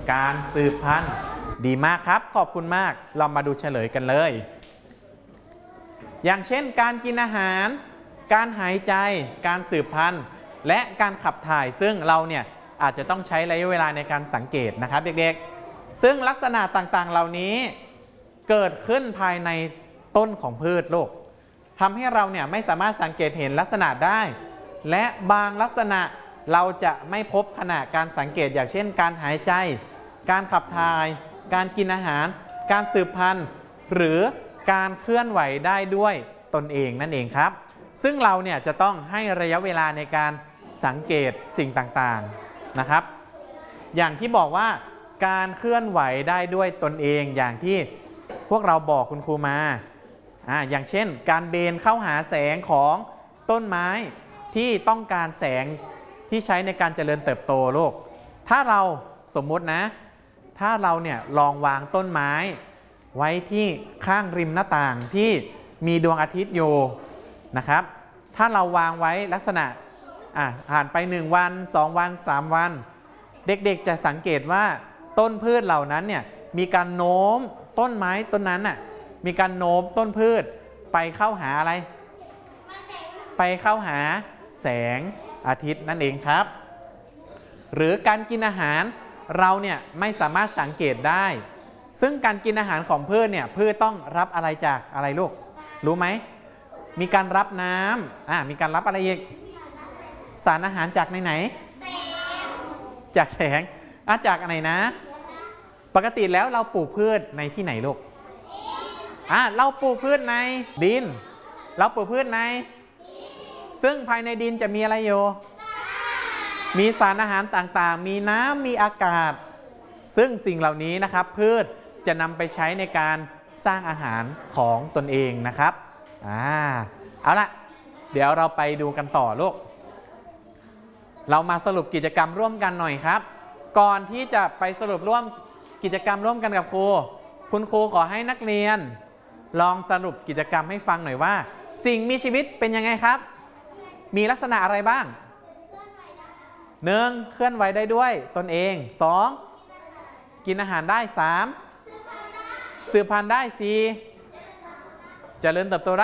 การสืบพันธุ์ดีมากครับขอบคุณมากเรามาดูเฉลยกันเลยอย่างเช่นการกินอาหารการหายใจการสืบพันธุ์และการขับถ่ายซึ่งเราเนี่ยอาจจะต้องใช้ระยะเวลาในการสังเกตนะครับเด็กๆซึ่งลักษณะต่างๆเหล่านี้เกิดขึ้นภายในต้นของพืชโลกทำให้เราเนี่ยไม่สามารถสังเกตเห็นลักษณะได้และบางลักษณะเราจะไม่พบขณะการสังเกตอย่างเช่นการหายใจการขับถ่ายการกินอาหารการสืบพันธุ์หรือการเคลื่อนไหวได้ด้วยตนเองนั่นเองครับซึ่งเราเนี่ยจะต้องให้ระยะเวลาในการสังเกตสิ่งต่างๆนะครับอย่างที่บอกว่าการเคลื่อนไหวได้ด้วยตนเองอย่างที่พวกเราบอกคุณครูมาอย่างเช่นการเบนเข้าหาแสงของต้นไม้ที่ต้องการแสงที่ใช้ในการเจริญเติบโตลูกถ้าเราสมมตินะถ้าเราเนี่ยลองวางต้นไม้ไว้ที่ข้างริมหน้าต่างที่มีดวงอาทิตย์อยู่นะครับถ้าเราวางไว้ลักษณะผ่านไป1วัน2วัน3วันเด็กๆจะสังเกตว่าต้นพืชเหล่านั้นเนี่ยมีการโน้มต้นไม้ต้นนั้นน่ะมีการโน้มต้นพืชไปเข้าหาอะไรไปเข้าหาแสงอาทิตย์นั่นเองครับหรือการกินอาหารเราเนี่ยไม่สามารถสังเกตได้ซึ่งการกินอาหารของพืชเนี่ยพืชต้องรับอะไรจากอะไรลูกรู้ไหมมีการรับน้ำมีการรับอะไรอีกสารอาหารจากไหนจากแสงจากอะไรนะปกติแล้วเราปลูกพืชในที่ไหนลูกเราปลูกพืชในดินเราปลูกพืชในซึ่งภายในดินจะมีอะไรอยู่มีสารอาหารต่างๆมีน้ำมีอากาศซึ่งสิ่งเหล่านี้นะครับพืชจะนำไปใช้ในการสร้างอาหารของตนเองนะครับเอาละเดี๋ยวเราไปดูกันต่อลูกเรามาสรุปกิจกรรมร่วมกันหน่อยครับก่อนที่จะไปสรุปร่วมกิจกรรมร่วมกันกับครูคุณครูขอให้นักเรียนลองสรุปกิจกรรมให้ฟังหน่อยว่าสิ่งมีชีวิตเป็นยังไงครับมีลักษณะอะไรบ้าง1เคลื่อนไหวได้ด้วยตนเอง2กินอาหารได้3สืบพันธุ์ได้4เจริญเติบโตได้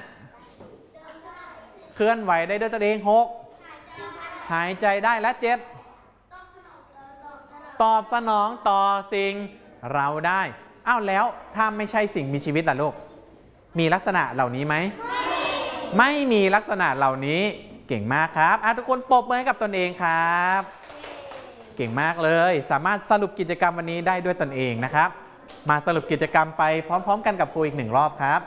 5เคลื่อนไหวได้ด้วยตนเอง6หายใจได้และ7ตอบสนองต่อสิ่งเราได้แล้วถ้าไม่ใช่สิ่งมีชีวิตล่ะลูกมีลักษณะเหล่านี้ไหมไม่มีลักษณะเหล่านี้เก่งมากครับทุกคนปรบมือให้กับตนเองครับเก่งมากเลยสามารถสรุปกิจกรรมวันนี้ได้ด้วยตนเองนะครับมาสรุปกิจกรรมไปพร้อมๆกันกับครูอีก1รอบครับ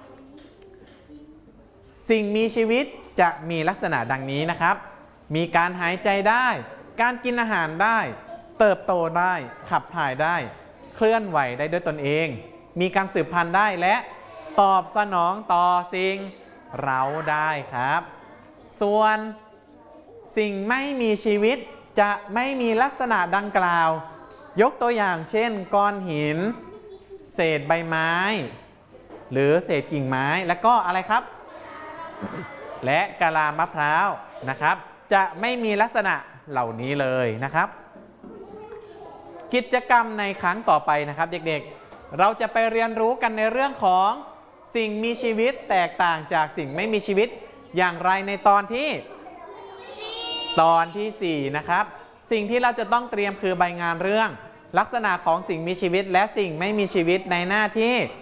สิ่งมีชีวิตจะมีลักษณะดังนี้นะครับมีการหายใจได้การกินอาหารได้เติบโตได้ขับถ่ายได้เคลื่อนไหวได้ด้วยตนเองมีการสืบพันธุ์ได้และตอบสนองต่อสิ่งเร้าได้ครับส่วนสิ่งไม่มีชีวิตจะไม่มีลักษณะดังกล่าวยกตัวอย่างเช่นก้อนหินเศษใบไม้หรือเศษกิ่งไม้แล้วก็อะไรครับและกะลามะพร้าวนะครับจะไม่มีลักษณะเหล่านี้เลยนะครับกิจกรรมในครั้งต่อไปนะครับเด็กๆเราจะไปเรียนรู้กันในเรื่องของสิ่งมีชีวิตแตกต่างจากสิ่งไม่มีชีวิตอย่างไรในตอนที่4นะครับสิ่งที่เราจะต้องเตรียมคือใบงานเรื่องลักษณะของสิ่งมีชีวิตและสิ่งไม่มีชีวิตในหน้า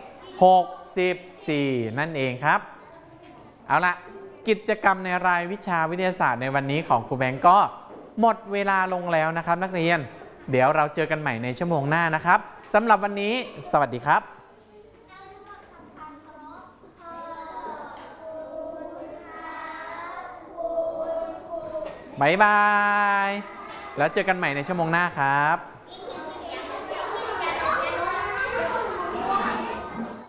ที่64นั่นเองครับเอาละกิจกรรมในรายวิชาวิทยาศาสตร์ในวันนี้ของครูแบงก์ก็หมดเวลาลงแล้วนะครับนักเรียนเดี๋ยวเราเจอกันใหม่ในชั่วโมงหน้านะครับสำหรับวันนี้สวัสดีครับบ๊ายบายแล้วเจอกันใหม่ในชั่วโมงหน้าครับ